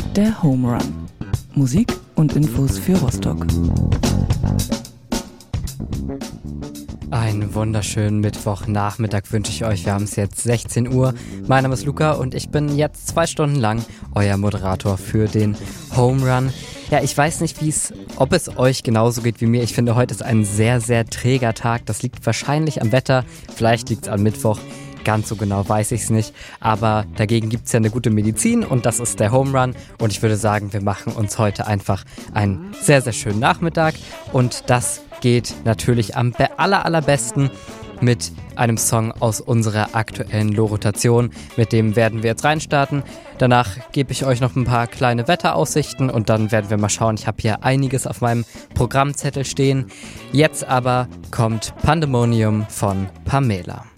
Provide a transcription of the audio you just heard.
der Home Run. Musik und Infos für Rostock. Einen wunderschönen Mittwochnachmittag wünsche ich euch. Wir haben es jetzt 16 Uhr. Mein Name ist Luca und ich bin jetzt 2 Stunden lang euer Moderator für den Home Run. Ja, ich weiß nicht, ob es euch genauso geht wie mir. Ich finde, heute ist ein sehr, sehr träger Tag. Das liegt wahrscheinlich am Wetter. Vielleicht liegt es am Mittwoch. Ganz so genau weiß ich es nicht. Aber dagegen gibt es ja eine gute Medizin und das ist der Home Run. Und ich würde sagen, wir machen uns heute einfach einen sehr, sehr schönen Nachmittag. Und das geht natürlich am allerbesten mit einem Song aus unserer aktuellen Lo-Rotation. Mit dem werden wir jetzt reinstarten. Danach gebe ich euch noch ein paar kleine Wetteraussichten und dann werden wir mal schauen. Ich habe hier einiges auf meinem Programmzettel stehen. Jetzt aber kommt Pandemonium von Pamela.